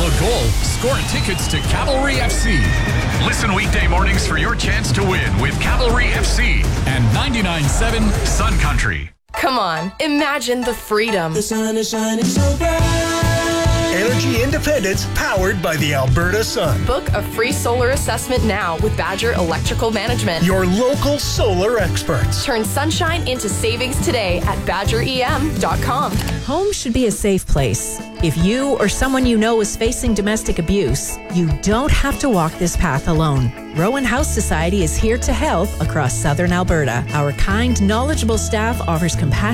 Download goal. Score tickets to Cavalry FC. Listen weekday mornings for your chance to win with Cavalry FC and 99.7 Sun Country. Come on, imagine the freedom. The sun is shining so bright. Energy independence powered by the Alberta sun. Book a free solar assessment now with Badger Electrical Management. Your local solar experts. Turn sunshine into savings today at badgerem.com. Home should be a safe place. If you or someone you know is facing domestic abuse, you don't have to walk this path alone. Rowan House Society is here to help across southern Alberta. Our kind, knowledgeable staff offers compassion